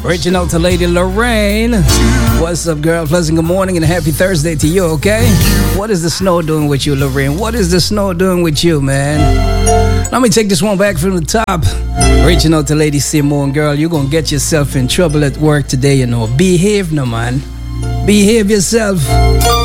Reaching out to Lady Lorraine. What's up, girl? Pleasant good morning and a happy Thursday to you, okay? What is the snow doing with you, Lorraine? What is the snow doing with you, man? Let me take this one back from the top. Reaching out to Lady Simone, girl. You're going to get yourself in trouble at work today, you know. Behave, no, man. Behave yourself.